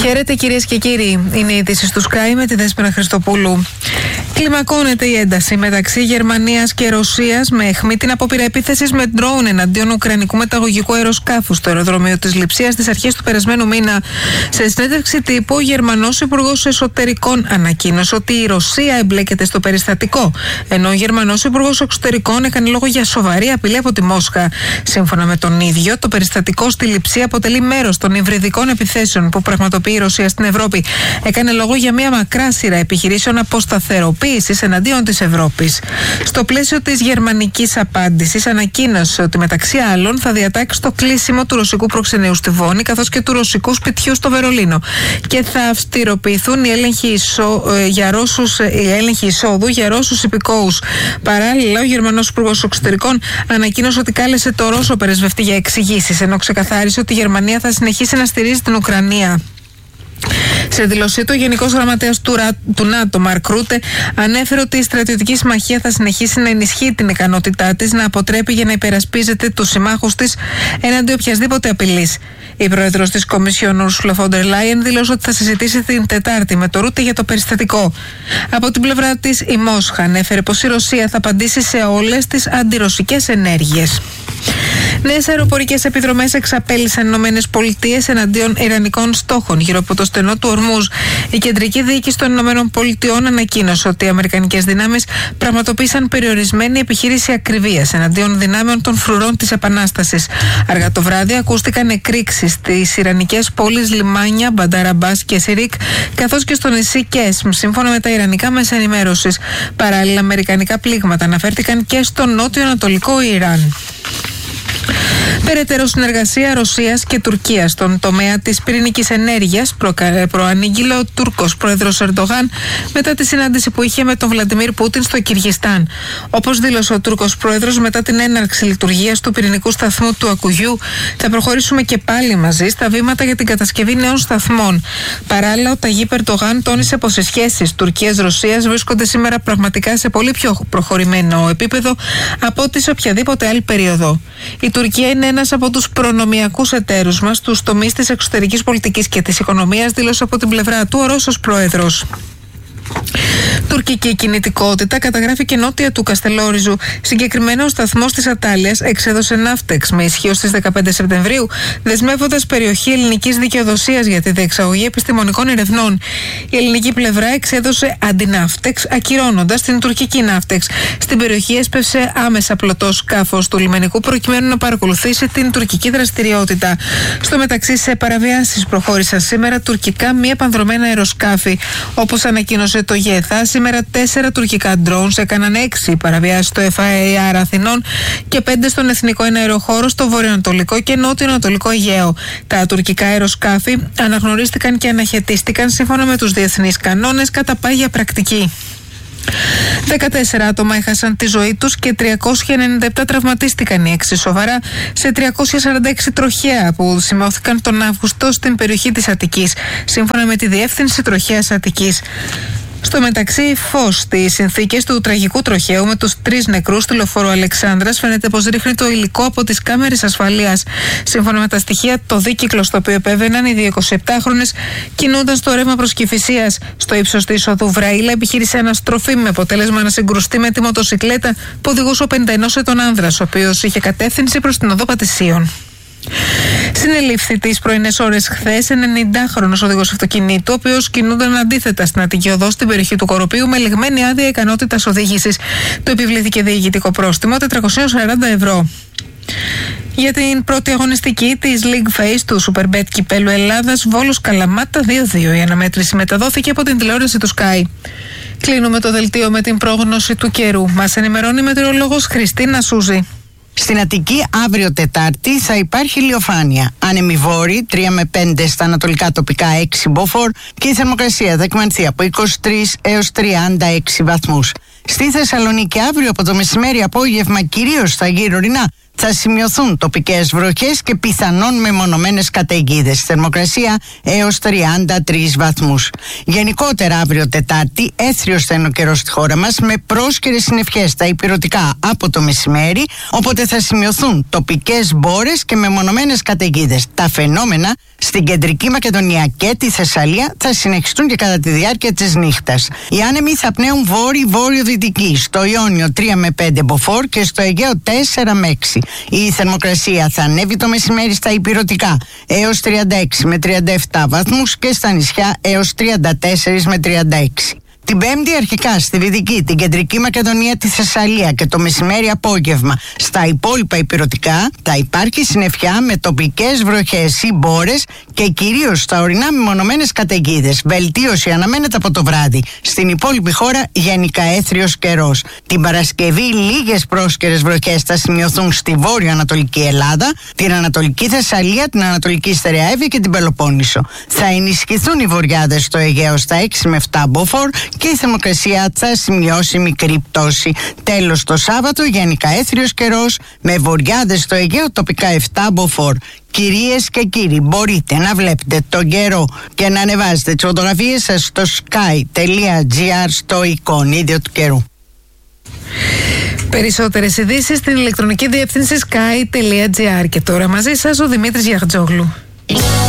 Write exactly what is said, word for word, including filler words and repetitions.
Χαίρετε κυρίες και κύριοι, είναι η είδηση του Sky με τη Δέσποινα Χριστοπούλου. Κλιμακώνεται η ένταση μεταξύ Γερμανίας και Ρωσίας με αιχμή την απόπειρα επίθεσης με ντρόουν εναντίον ουκρανικού μεταγωγικού αεροσκάφου στο αεροδρόμιο της Λειψίας στις αρχές του περασμένου μήνα. Σε συνέντευξη τύπου, ο Γερμανός Υπουργός Εσωτερικών ανακοίνωσε ότι η Ρωσία εμπλέκεται στο περιστατικό, ενώ ο Γερμανός Υπουργός Εξωτερικών έκανε λόγο για σοβαρή απειλή από τη Μόσχα. Σύμφωνα με τον ίδιο, το περιστατικό στη Λειψία αποτελεί μέρος των υβριδικών επιθέσεων που πραγματοποιεί η Ρωσία στην Ευρώπη. Έκανε λόγο για μια μακρά σειρά επιχειρήσεων αποσταθεροποίησης εναντίον της Ευρώπης. Στο πλαίσιο της γερμανικής απάντησης, ανακοίνωσε ότι μεταξύ άλλων θα διατάξει το κλείσιμο του ρωσικού προξενείου στη Βόνη καθώς και του ρωσικού σπιτιού στο Βερολίνο και θα αυστηροποιηθούν οι έλεγχοι, εισο... για Ρώσους... οι έλεγχοι εισόδου για Ρώσους υπηκόους. Παράλληλα, ο Γερμανός Υπουργός Εξωτερικών ανακοίνωσε ότι κάλεσε το Ρώσο πρεσβευτή για εξηγήσεις, ενώ ξεκαθάρισε ότι η Γερμανία θα συνεχίσει να στηρίζει την Ουκρανία. Σε δηλωσή του, ο Γενικός Γραμματέας του, του ΝΑΤΟ, Μαρκ Ρούτε, ανέφερε ότι η στρατιωτική συμμαχία θα συνεχίσει να ενισχύει την ικανότητά της να αποτρέπει για να υπερασπίζεται τους συμμάχους της έναντι οποιασδήποτε απειλής. Η πρόεδρος της Κομισιόν, Ούρσουλα φον ντερ Λάιεν, δήλωσε ότι θα συζητήσει την Τετάρτη με το Ρούτε για το περιστατικό. Από την πλευρά της, η Μόσχα ανέφερε πως η Ρωσία θα απαντήσει σε όλες τις αντιρωσικές ενέργειες. Νέες αεροπορικές επιδρομές εξαπέλυσαν οι ΗΠΑ εναντίον ιρανικών στόχων γύρω από το στενό του Ορμούζ. Η κεντρική διοίκηση των ΗΠΑ ανακοίνωσε ότι οι αμερικανικές δυνάμεις πραγματοποίησαν περιορισμένη επιχείρηση ακριβίας εναντίον δυνάμεων των φρουρών της Επανάστασης. Αργά το βράδυ ακούστηκαν εκρήξεις στις ιρανικές πόλεις λιμάνια Μπαντάρ Αμπάς και Σιρίκ, καθώς και στο νησί Κέσμ, σύμφωνα με τα ιρανικά μέσα ενημέρωσης. Παράλληλα, αμερικανικά πλήγματα αναφέρθηκαν και στο νότιο-ανατολικό Ιράν. Περαιτέρω συνεργασία Ρωσίας και Τουρκίας στον τομέα της πυρηνικής ενέργειας προανήγγειλε ο Τούρκος πρόεδρος Ερντογάν μετά τη συνάντηση που είχε με τον Βλαντιμίρ Πούτιν στο Κυργιστάν. Όπως δήλωσε ο Τούρκος πρόεδρος, μετά την έναρξη λειτουργίας του πυρηνικού σταθμού του Ακουγιού, θα προχωρήσουμε και πάλι μαζί στα βήματα για την κατασκευή νέων σταθμών. Παράλληλα, ο Ταγίπ Ερντογάν τόνισε πως οι σχέσεις Τουρκίας-Ρωσίας βρίσκονται σήμερα πραγματικά σε πολύ πιο προχωρημένο επίπεδο από ό,τι σε οποιαδήποτε άλλη περίοδο. Η Τουρκία είναι ένας από τους προνομιακούς εταίρους μας στους τομείς της εξωτερικής πολιτικής και της οικονομίας, δήλωσε από την πλευρά του ο Ρώσος πρόεδρος. Τουρκική κινητικότητα καταγράφει και νότια του Καστελόριζου. Συγκεκριμένα, ο σταθμός της Ατάλειας εξέδωσε ναύτεξ με ισχύω στις δεκαπέντε Σεπτεμβρίου, δεσμεύοντας περιοχή ελληνικής δικαιοδοσίας για τη διεξαγωγή επιστημονικών ερευνών. Η ελληνική πλευρά εξέδωσε αντιναύτεξ, ακυρώνοντας την τουρκική ναύτεξ. Στην περιοχή έσπευσε άμεσα πλωτό σκάφος του λιμενικού προκειμένου να παρακολουθήσει την τουρκική δραστηριότητα. Στο μεταξύ, σε παραβιάσεις προχώρησαν σήμερα τουρκικά μη επανδρομένα αεροσκάφη. Όπως ανακοίνωσε το ΓΕΘΑ, σήμερα τέσσερα τουρκικά drones έκαναν έξι παραβιάσεις στο εφ έι αρ Αθηνών και πέντε στον εθνικό εναεροχώρο στο βορειοανατολικό και νότιο-ανατολικό Αιγαίο. Τα τουρκικά αεροσκάφη αναγνωρίστηκαν και αναχαιτίστηκαν σύμφωνα με τους διεθνείς κανόνες κατά πάγια πρακτική. δεκατέσσερα άτομα έχασαν τη ζωή τους και τριακόσια ενενήντα επτά τραυματίστηκαν, οι έξι σοβαρά, σε τριακόσια σαράντα έξι τροχαία που σημειώθηκαν τον Αύγουστο στην περιοχή της Αττικής, σύμφωνα με τη Διεύθυνση Τροχαίας Αττικής. Στο μεταξύ, φως στις συνθήκες του τραγικού τροχαίου με τους τρεις νεκρούς του λεωφόρου Αλεξάνδρας φαίνεται πως ρίχνει το υλικό από τις κάμερες ασφαλείας. Σύμφωνα με τα στοιχεία, το δίκυκλο στο οποίο επέβαιναν οι δύο εικοσιεπτάχρονες κινούνταν στο ρεύμα προς Κηφισίας. Στο ύψος της οδού Βραήλα επιχείρησε αναστροφή με αποτέλεσμα να συγκρουστεί με τη μοτοσικλέτα που οδηγούσε ο πενήντα ενός ετών άνδρας, ο οποίος είχε κατεύθυνση προς την οδό Πατησίων. Συνελήφθη τις πρωινές ώρες χθες ενενηντάχρονος οδηγός αυτοκινήτου, ο οποίος κινούνταν αντίθετα στην Αττική Οδό στην περιοχή του Κοροπίου με λεγμένη άδεια ικανότητας οδήγησης. Του επιβλήθηκε διοικητικό πρόστιμο τετρακόσια σαράντα ευρώ. Για την πρώτη αγωνιστική της League Phase του Superbet Κυπέλλου Ελλάδας Βόλος Καλαμάτα δύο δύο. Η αναμέτρηση μεταδόθηκε από την τηλεόραση του Sky. Κλείνουμε το δελτίο με την πρόγνωση του καιρού. Μας ενημερώνει η μετεωρολόγος Χριστίνα Σούζη. Στην Αττική αύριο Τετάρτη θα υπάρχει ηλιοφάνεια. Άνεμοι βόρειοι τρία με πέντε στα ανατολικά τοπικά, έξι μποφόρ και η θερμοκρασία θα εκμανθεί από είκοσι τρεις έως τριάντα έξι βαθμούς. Στη Θεσσαλονίκη αύριο από το μεσημέρι απόγευμα κυρίως στα γύρω ορεινά θα σημειωθούν τοπικές βροχές και πιθανόν μεμονωμένες καταιγίδες. Θερμοκρασία έως τριάντα τρεις βαθμούς. Γενικότερα αύριο Τετάρτη έθριος θα είναι ο καιρός στη χώρα μας, με πρόσκαιρες συννεφιές στα ηπειρωτικά από το μεσημέρι, οπότε θα σημειωθούν τοπικές μπόρες και μεμονωμένες καταιγίδες. Τα φαινόμενα στην Κεντρική Μακεδονία και τη Θεσσαλία θα συνεχιστούν και κατά τη διάρκεια της νύχτας. Οι άνεμοι θα πνέουν βόρειο-βόρειο-δυτική, στο Ιόνιο τρία με πέντε μποφόρ και στο Αιγαίο τέσσερα με έξι. Η θερμοκρασία θα ανέβει το μεσημέρι στα ηπειρωτικά έως τριάντα έξι με τριάντα επτά βαθμούς και στα νησιά έως τριάντα τέσσερα με τριάντα έξι. Την Πέμπτη αρχικά στη Δυτική, την Κεντρική Μακεδονία, τη Θεσσαλία και το μεσημέρι απόγευμα στα υπόλοιπα ηπειρωτικά θα υπάρχει συννεφιά με τοπικές βροχές ή μπόρες και κυρίως στα ορεινά μεμονωμένες καταιγίδες. Βελτίωση αναμένεται από το βράδυ. Στην υπόλοιπη χώρα γενικά έθριος καιρός. Την Παρασκευή λίγες πρόσκαιρες βροχές θα σημειωθούν στη βόρειο-ανατολική Ελλάδα, την Ανατολική Θεσσαλία, την Ανατολική Στερεαεύη και την Πελοπόννησο. Θα ενισχυθούν οι βοριάδες στο Αιγαίο στα έξι με επτά μποφόρ και η θερμοκρασία θα σημειώσει μικρή πτώση. Τέλος, το Σάββατο γενικά έθριος καιρός με βοριάδες στο Αιγαίο, τοπικά επτά μποφόρ. Κυρίες και κύριοι, μπορείτε να βλέπετε τον καιρό και να ανεβάζετε τις φωτογραφίες σας στο sky.gr στο εικονίδιο του καιρού. Περισσότερες ειδήσεις στην ηλεκτρονική διεύθυνση sky.gr. Και τώρα μαζί σας ο Δημήτρης Γιαχτζόγλου.